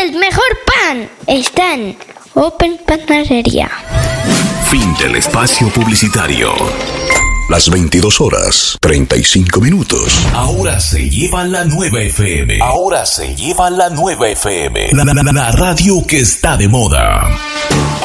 el mejor pan está en Open Panadería. Fin del espacio publicitario. Las 22:35. Ahora se lleva la nueva FM. La radio que está de moda.